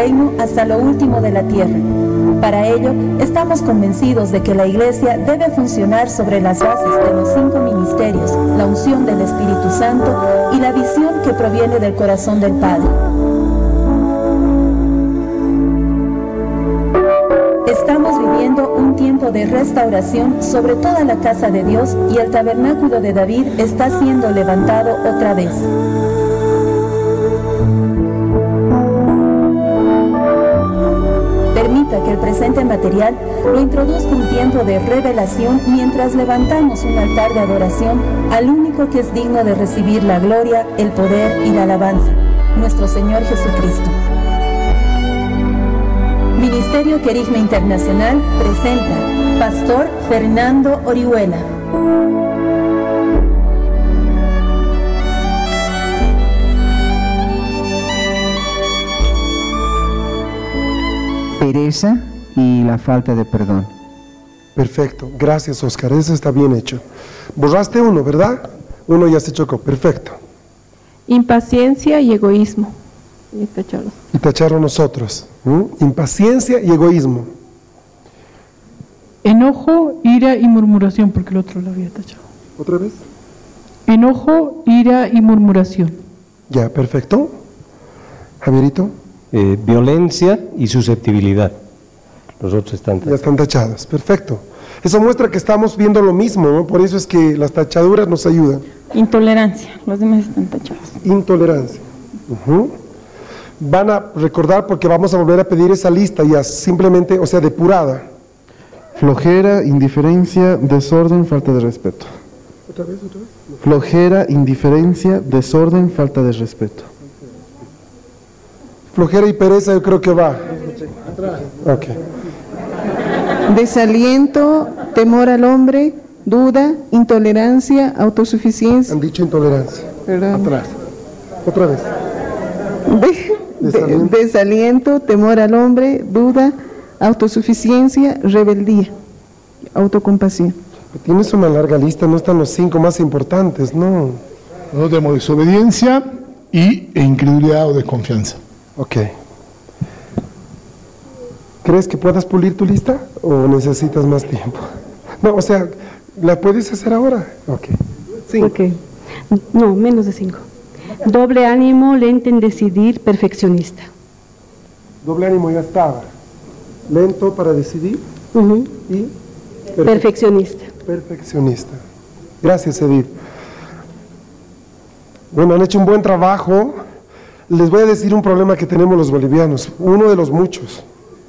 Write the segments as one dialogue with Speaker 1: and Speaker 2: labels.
Speaker 1: reino hasta lo último de la tierra. Para ello, estamos convencidos de que la Iglesia debe funcionar sobre las bases de los 5 ministerios, la unción del Espíritu Santo y la visión que proviene del corazón del Padre. Estamos viviendo un tiempo de restauración sobre toda la casa de Dios y el tabernáculo de David está siendo levantado otra vez. Permita que el presente material lo introduzca un tiempo de revelación mientras levantamos un altar de adoración al único que es digno de recibir la gloria, el poder y la alabanza, nuestro Señor Jesucristo. Ministerio Querigma Internacional presenta Pastor Fernando Orihuela.
Speaker 2: Pereza y la falta de perdón.
Speaker 3: Perfecto, gracias Oscar, eso está bien hecho. Borraste uno, ¿verdad? Uno ya se chocó, perfecto.
Speaker 4: Impaciencia y egoísmo.
Speaker 3: Y tacharon nosotros. Impaciencia y egoísmo.
Speaker 5: Enojo, ira y murmuración, porque el otro lo había tachado.
Speaker 3: ¿Otra vez?
Speaker 5: Enojo, ira y murmuración.
Speaker 3: Ya, perfecto. Javierito.
Speaker 6: Violencia y susceptibilidad. Los otros están tachados.
Speaker 3: Ya están tachados, perfecto. Eso muestra que estamos viendo lo mismo, ¿no? Por eso es que las tachaduras nos ayudan.
Speaker 4: Intolerancia, los demás están tachados.
Speaker 3: Intolerancia. Van a recordar porque vamos a volver a pedir esa lista ya simplemente, o sea, depurada.
Speaker 7: Flojera, indiferencia, desorden, falta de respeto.
Speaker 3: ¿Otra vez?
Speaker 7: Flojera, indiferencia, desorden, falta de respeto.
Speaker 3: Flojera y pereza yo creo que va. Ok.
Speaker 8: Desaliento, temor al hombre, duda, intolerancia, autosuficiencia.
Speaker 3: Han dicho intolerancia.
Speaker 8: Perdón.
Speaker 3: Atrás. Otra vez.
Speaker 8: Desaliento, temor al hombre, duda, autosuficiencia, rebeldía, autocompasión.
Speaker 3: Tienes una larga lista, no están los 5 más importantes, no.
Speaker 9: Nosotros tenemos desobediencia e incredulidad o desconfianza.
Speaker 3: Ok. ¿Crees que puedas pulir tu lista o necesitas más tiempo? No, o sea, ¿la puedes hacer ahora? Ok. 5.
Speaker 10: Okay. No, menos de 5. Doble ánimo, lento en decidir, perfeccionista.
Speaker 3: Doble ánimo ya estaba. Lento para decidir y
Speaker 10: perfeccionista.
Speaker 3: Perfeccionista. Gracias, Edith. Bueno, han hecho un buen trabajo. Les voy a decir un problema que tenemos los bolivianos, uno de los muchos.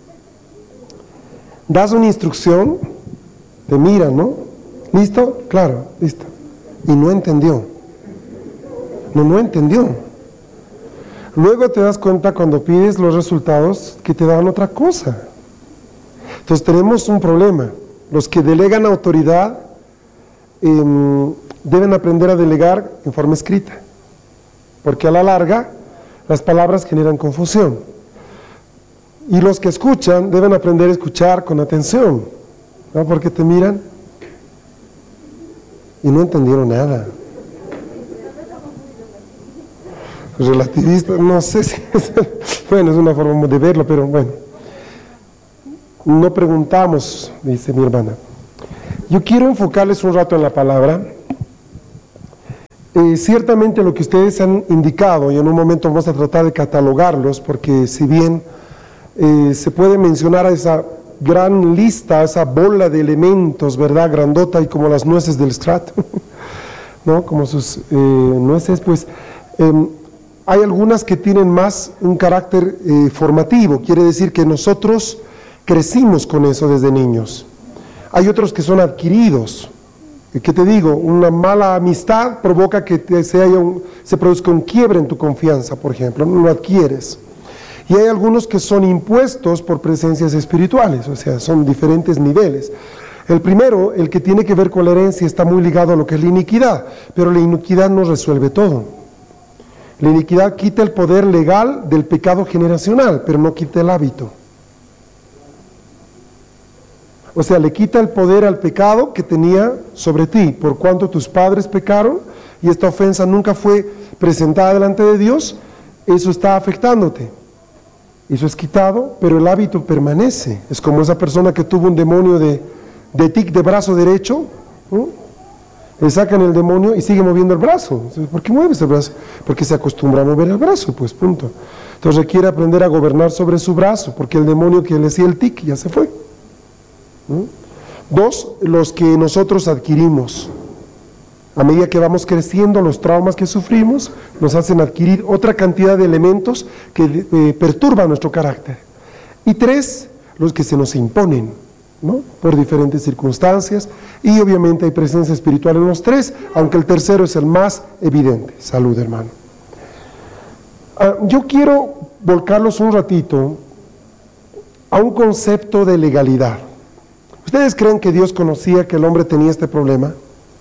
Speaker 3: Das una instrucción, te miran, ¿no? ¿Listo? Claro, listo. Y no entendió. No entendió. Luego te das cuenta cuando pides los resultados que te dan otra cosa. Entonces tenemos un problema. Los que delegan autoridad deben aprender a delegar en forma escrita, porque a la larga las palabras generan confusión. Y los que escuchan deben aprender a escuchar con atención, ¿no? Porque te miran y no entendieron nada. Relativista, no sé si es, bueno, es una forma de verlo, pero bueno. No preguntamos, dice mi hermana. Yo quiero enfocarles un rato en la palabra. Ciertamente lo que ustedes han indicado, y en un momento vamos a tratar de catalogarlos, porque si bien se puede mencionar a esa gran lista, esa bola de elementos, ¿verdad? Grandota y como las nueces del Scrat, ¿no? Como sus nueces, pues hay algunas que tienen más un carácter formativo, quiere decir que nosotros crecimos con eso desde niños. Hay otros que son adquiridos. ¿Qué te digo? Una mala amistad provoca que se produzca un quiebre en tu confianza, por ejemplo, no lo adquieres. Y hay algunos que son impuestos por presencias espirituales, o sea, son diferentes niveles. El primero, el que tiene que ver con la herencia, está muy ligado a lo que es la iniquidad, pero la iniquidad no resuelve todo. La iniquidad quita el poder legal del pecado generacional, pero no quita el hábito. O sea, le quita el poder al pecado que tenía sobre ti, por cuanto tus padres pecaron y esta ofensa nunca fue presentada delante de Dios, eso está afectándote. Eso es quitado, pero el hábito permanece. Es como esa persona que tuvo un demonio de tic de brazo derecho, ¿no? Le sacan el demonio y sigue moviendo el brazo. ¿Por qué mueves el brazo? Porque se acostumbra a mover el brazo, pues punto. Entonces requiere aprender a gobernar sobre su brazo, porque el demonio que le hacía el tic ya se fue, ¿no? 2, los que nosotros adquirimos. A medida que vamos creciendo, los traumas que sufrimos nos hacen adquirir otra cantidad de elementos que perturban nuestro carácter. Y 3, los que se nos imponen, ¿no? Por diferentes circunstancias, y obviamente hay presencia espiritual en los 3, aunque el tercero es el más evidente. Salud, hermano. Yo quiero volcarlos un ratito a un concepto de legalidad. ¿Ustedes creen que Dios conocía que el hombre tenía este problema?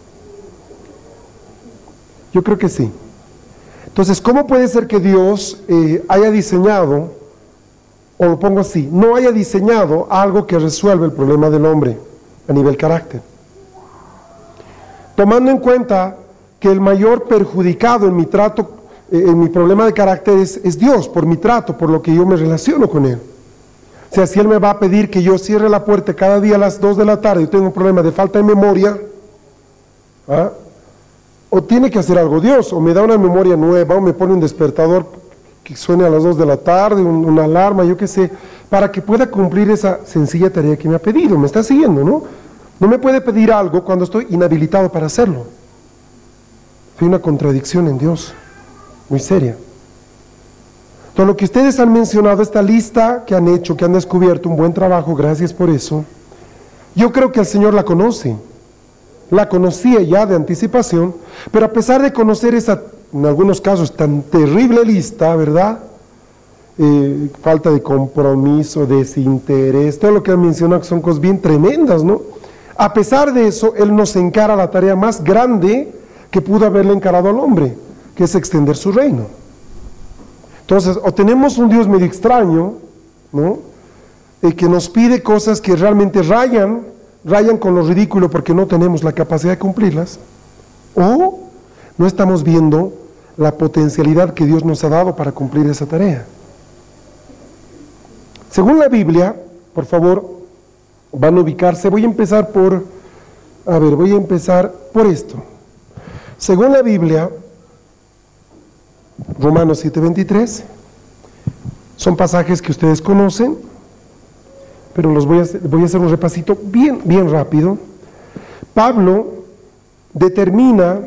Speaker 3: Yo creo que sí. Entonces, ¿cómo puede ser que Dios haya diseñado, o lo pongo así, no haya diseñado algo que resuelva el problema del hombre a nivel carácter? Tomando en cuenta que el mayor perjudicado en mi trato, en mi problema de carácter es Dios, por mi trato, por lo que yo me relaciono con Él. O sea, si Él me va a pedir que yo cierre la puerta cada día a las 2 de la tarde, yo tengo un problema de falta de memoria, ¿ah? O tiene que hacer algo Dios, o me da una memoria nueva, o me pone un despertador que suene a las 2 de la tarde, una alarma, yo qué sé, para que pueda cumplir esa sencilla tarea que me ha pedido. Me está siguiendo, ¿no? No me puede pedir algo cuando estoy inhabilitado para hacerlo. Hay una contradicción en Dios, muy seria. Entonces, lo que ustedes han mencionado, esta lista que han hecho, que han descubierto, un buen trabajo, gracias por eso, yo creo que el Señor la conoce. La conocía ya de anticipación, pero a pesar de conocer esa, en algunos casos, tan terrible lista, ¿verdad? Falta de compromiso, desinterés, todo lo que han mencionado son cosas bien tremendas, ¿no? A pesar de eso, Él nos encara la tarea más grande que pudo haberle encarado al hombre, que es extender su reino. Entonces, o tenemos un Dios medio extraño, ¿no? Que nos pide cosas que realmente rayan con lo ridículo porque no tenemos la capacidad de cumplirlas, o no estamos viendo la potencialidad que Dios nos ha dado para cumplir esa tarea. Según la Biblia, por favor, van a ubicarse, voy a empezar por esto. Según la Biblia, Romanos 7:23, son pasajes que ustedes conocen, pero los voy a hacer un repasito bien rápido. Pablo determina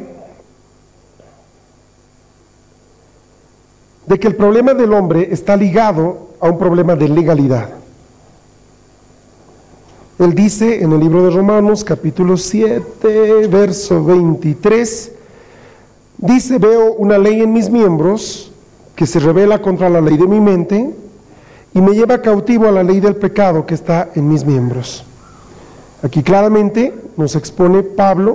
Speaker 3: de que el problema del hombre está ligado a un problema de legalidad. Él dice en el libro de Romanos, capítulo 7, verso 23, dice: veo una ley en mis miembros que se rebela contra la ley de mi mente y me lleva cautivo a la ley del pecado que está en mis miembros. Aquí claramente nos expone Pablo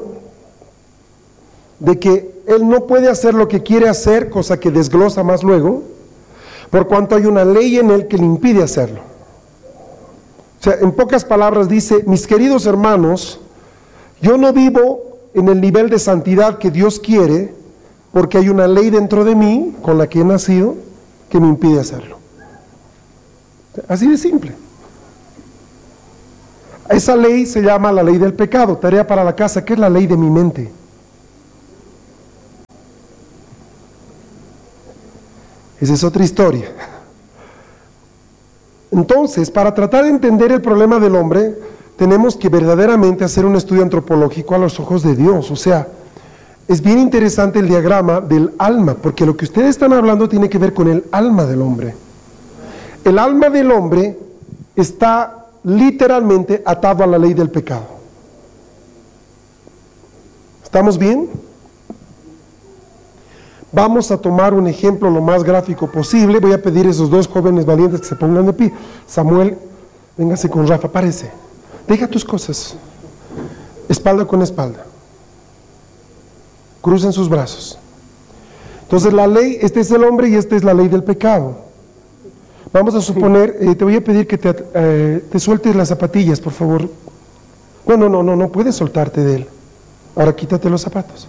Speaker 3: de que él no puede hacer lo que quiere hacer, cosa que desglosa más luego, por cuanto hay una ley en él que le impide hacerlo. O sea, en pocas palabras dice: mis queridos hermanos, yo no vivo en el nivel de santidad que Dios quiere, porque hay una ley dentro de mí, con la que he nacido, que me impide hacerlo. Así de simple. Esa ley se llama la ley del pecado. Tarea para la casa: ¿qué es la ley de mi mente? Esa es otra historia. Entonces, para tratar de entender el problema del hombre, tenemos que verdaderamente hacer un estudio antropológico a los ojos de Dios. O sea, es bien interesante el diagrama del alma, porque lo que ustedes están hablando tiene que ver con el alma del hombre. El alma del hombre está literalmente atado a la ley del pecado. ¿Estamos bien? Vamos a tomar un ejemplo lo más gráfico posible. Voy a pedir a esos dos jóvenes valientes que se pongan de pie. Samuel, véngase con Rafa, párese. Deja tus cosas. Espalda con espalda. Crucen sus brazos. Entonces la ley, este es el hombre y esta es la ley del pecado. Vamos a suponer, te voy a pedir que te sueltes las zapatillas, por favor. No puedes soltarte de él. Ahora quítate los zapatos.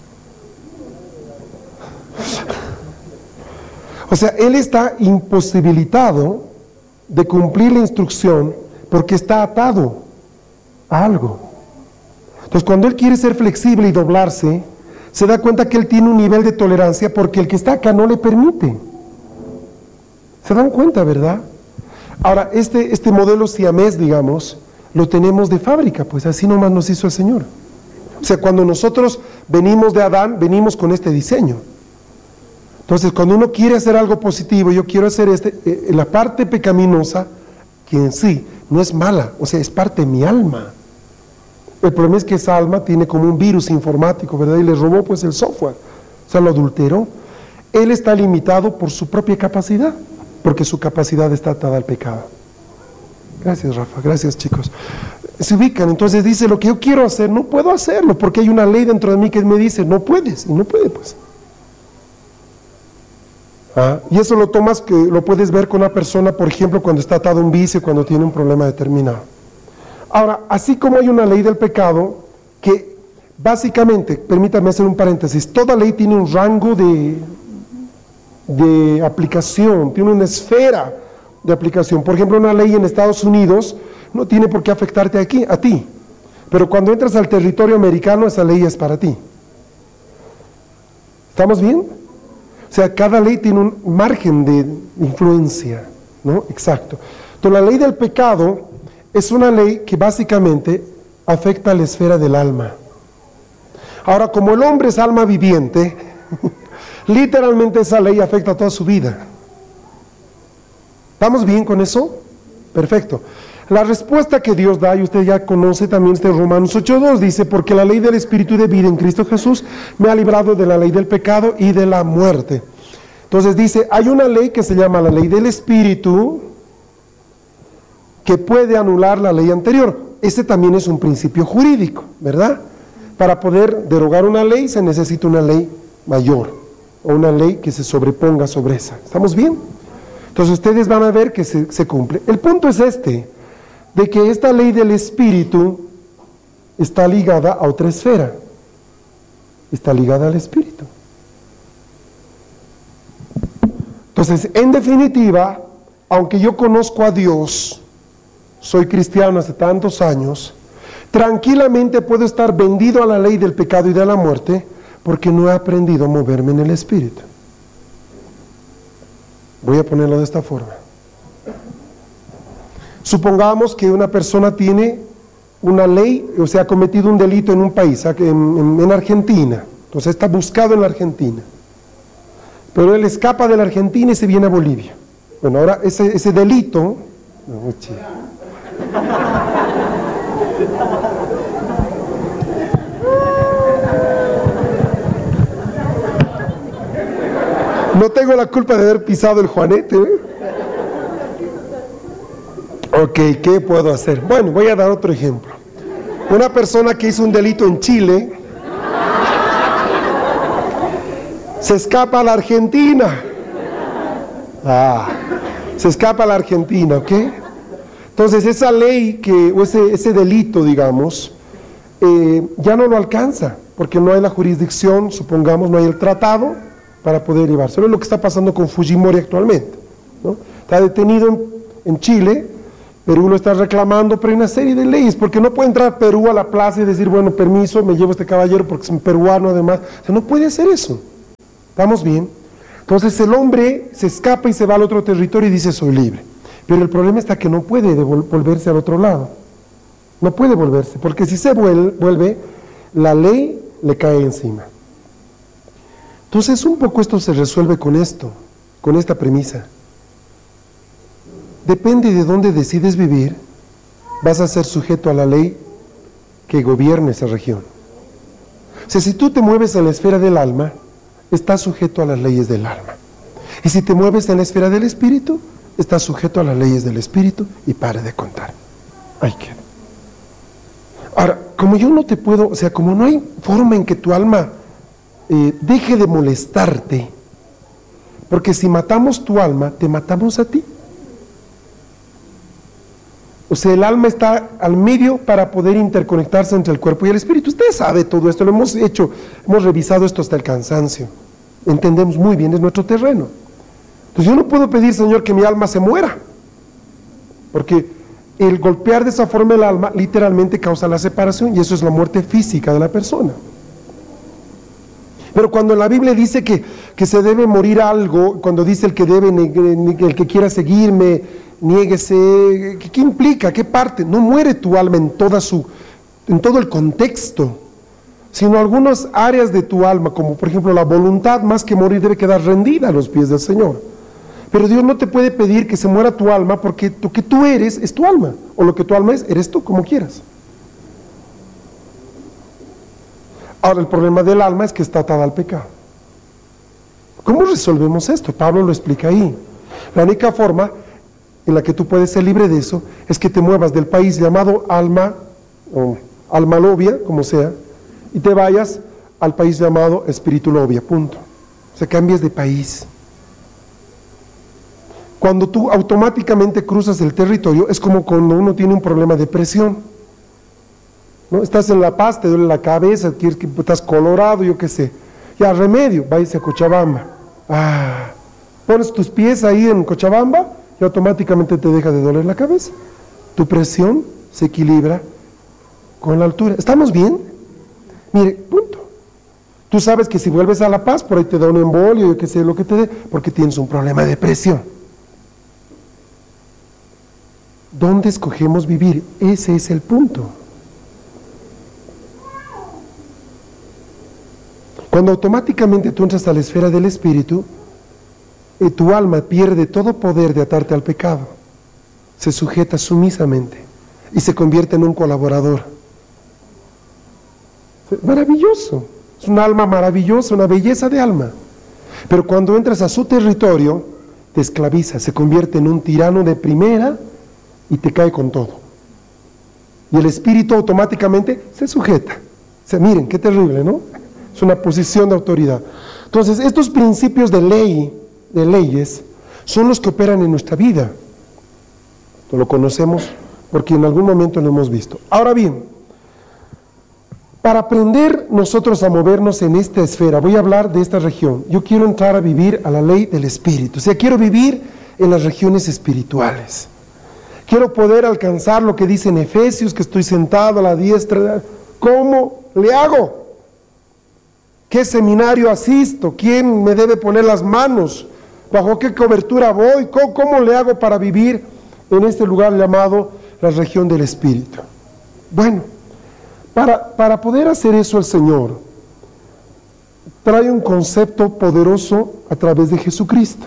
Speaker 3: O sea, él está imposibilitado de cumplir la instrucción porque está atado a algo. Entonces, cuando él quiere ser flexible y doblarse, se da cuenta que él tiene un nivel de tolerancia porque el que está acá no le permite. ¿Se dan cuenta, verdad? Ahora, este modelo siamés, digamos, lo tenemos de fábrica, pues así nomás nos hizo el Señor. O sea, cuando nosotros venimos de Adán, venimos con este diseño. Entonces, cuando uno quiere hacer algo positivo, yo quiero hacer la parte pecaminosa, que en sí no es mala, o sea, es parte de mi alma. El problema es que esa alma tiene como un virus informático, ¿verdad? Y le robó pues el software, o sea, lo adulteró. Él está limitado por su propia capacidad, porque su capacidad está atada al pecado. Gracias, Rafa, gracias, chicos. Se ubican, entonces dice, lo que yo quiero hacer, no puedo hacerlo, porque hay una ley dentro de mí que me dice, no puedes, y no puede, pues. Y eso lo tomas, que lo puedes ver con una persona, por ejemplo, cuando está atado a un vicio, cuando tiene un problema determinado. Ahora, así como hay una ley del pecado, que básicamente, permítame hacer un paréntesis, toda ley tiene un rango de aplicación, tiene una esfera de aplicación. Por ejemplo, una ley en Estados Unidos no tiene por qué afectarte aquí, a ti, pero cuando entras al territorio americano, esa ley es para ti. ¿Estamos bien? O sea, cada ley tiene un margen de influencia, ¿no? Exacto. Entonces, la ley del pecado es una ley que básicamente afecta a la esfera del alma. Ahora, como el hombre es alma viviente, literalmente esa ley afecta a toda su vida. ¿Estamos bien con eso? Perfecto. La respuesta que Dios da, y usted ya conoce también este Romanos 8:2, dice, porque la ley del Espíritu de vida en Cristo Jesús me ha librado de la ley del pecado y de la muerte. Entonces dice, hay una ley que se llama la ley del Espíritu, que puede anular la ley anterior. Este también es un principio jurídico, ¿verdad? Para poder derogar una ley se necesita una ley mayor, o una ley que se sobreponga sobre esa. ¿Estamos bien? Entonces ustedes van a ver que se cumple. El punto es de que esta ley del Espíritu está ligada a otra esfera. Está ligada al Espíritu. Entonces, en definitiva, aunque yo conozco a Dios, soy cristiano hace tantos años, tranquilamente puedo estar vendido a la ley del pecado y de la muerte, porque no he aprendido a moverme en el Espíritu. Voy a ponerlo de esta forma. Supongamos que una persona tiene una ley, o sea, ha cometido un delito en un país, en Argentina, entonces está buscado en la Argentina, pero él escapa de la Argentina y se viene a Bolivia. Bueno, ahora ese delito, no tengo la culpa de haber pisado el juanete, ¿eh? Ok, ¿qué puedo hacer? Bueno, voy a dar otro ejemplo. Una persona que hizo un delito en Chile se escapa a la Argentina. Se escapa a la Argentina, ¿ok? Entonces esa ley, o ese delito, digamos, ya no lo alcanza, porque no hay la jurisdicción, supongamos, no hay el tratado para poder llevárselo. Es lo que está pasando con Fujimori actualmente, ¿no? Está detenido en Chile. Perú lo está reclamando, pero hay una serie de leyes, porque no puede entrar Perú a la plaza y decir, bueno, permiso, me llevo a este caballero porque es un peruano además. O sea, no puede hacer eso. ¿Estamos bien? Entonces el hombre se escapa y se va al otro territorio y dice, soy libre. Pero el problema está que no puede volverse al otro lado. No puede volverse, porque si se vuelve, la ley le cae encima. Entonces un poco esto se resuelve con esto, con esta premisa. Depende de dónde decides vivir, vas a ser sujeto a la ley que gobierne esa región. O sea, si tú te mueves en la esfera del alma, estás sujeto a las leyes del alma. Y si te mueves en la esfera del espíritu, estás sujeto a las leyes del espíritu y para de contar. Ahí queda. Ahora, como yo no te puedo, o sea, como no hay forma en que tu alma deje de molestarte, porque si matamos tu alma, te matamos a ti. O sea, el alma está al medio para poder interconectarse entre el cuerpo y el espíritu. Usted sabe todo esto, lo hemos hecho, hemos revisado esto hasta el cansancio. Entendemos muy bien, es nuestro terreno. Entonces yo no puedo pedir, Señor, que mi alma se muera. porque el golpear de esa forma el alma literalmente causa la separación, y eso es la muerte física de la persona. Pero cuando la Biblia dice que se debe algo, cuando dice el que debe, el que quiera seguirme, niéguese, ¿qué implica? ¿Qué parte? No muere tu alma en todo el contexto, sino algunas áreas de tu alma, como por ejemplo la voluntad, más que morir, debe quedar rendida a los pies del Señor. Pero Dios no te puede pedir que se muera tu alma, porque lo que tú eres es tu alma, o lo que tu alma es, eres tú, como quieras. Ahora, el problema del alma es que está atada al pecado. ¿Cómo resolvemos esto? Pablo lo explica ahí. La única forma en la que tú puedes ser libre de eso es que te muevas del país llamado alma, o alma lobia, como sea, y te vayas al país llamado espíritu lobia, punto. O sea, cambies de país. Cuando tú automáticamente cruzas el territorio, es como cuando uno tiene un problema de presión, ¿no? Estás en La Paz, te duele la cabeza, estás colorado, yo qué sé. Ya, remedio, váyase a Cochabamba. Pones tus pies ahí en Cochabamba y automáticamente te deja de doler la cabeza. Tu presión se equilibra con la altura. ¿Estamos bien? Mire, punto. Tú sabes que si vuelves a La Paz, por ahí te da un embolio, yo qué sé lo que te dé, porque tienes un problema de presión. ¿Dónde escogemos vivir? Ese es el punto. Cuando automáticamente tú entras a la esfera del espíritu, tu alma pierde todo poder de atarte al pecado, se sujeta sumisamente y se convierte en un colaborador. Maravilloso, es un alma maravillosa, una belleza de alma. Pero cuando entras a su territorio, te esclaviza, se convierte en un tirano de primera y te cae con todo. Y el espíritu automáticamente se sujeta. O sea, miren, qué terrible, ¿no? Es una posición de autoridad. Entonces, estos principios de leyes, son los que operan en nuestra vida. Lo conocemos porque en algún momento lo hemos visto. Ahora bien, para aprender nosotros a movernos en esta esfera, voy a hablar de esta región. Yo quiero entrar a vivir a la ley del espíritu. O sea, quiero vivir en las regiones espirituales. Quiero poder alcanzar lo que dice en Efesios, que estoy sentado a la diestra. ¿Cómo le hago? ¿Qué seminario asisto? ¿Quién me debe poner las manos? ¿Bajo qué cobertura voy? ¿Cómo le hago para vivir en este lugar llamado la región del Espíritu? Bueno, para poder hacer eso el Señor trae un concepto poderoso a través de Jesucristo.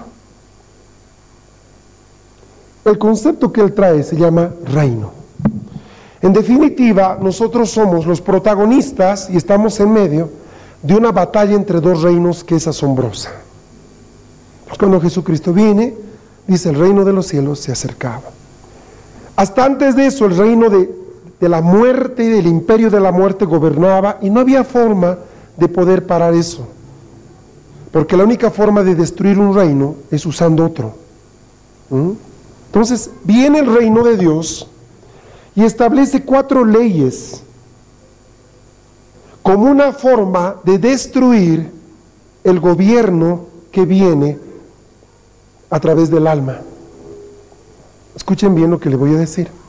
Speaker 3: El concepto que Él trae se llama reino. En definitiva, nosotros somos los protagonistas y estamos en medio de una batalla entre dos reinos que es asombrosa. Cuando Jesucristo viene, dice, el reino de los cielos se acercaba. Hasta antes de eso, el reino de la muerte y del imperio de la muerte gobernaba, y no había forma de poder parar eso, porque la única forma de destruir un reino es usando otro. Entonces viene el reino de Dios y establece 4 leyes como una forma de destruir el gobierno que viene a través del alma. Escuchen bien lo que le voy a decir.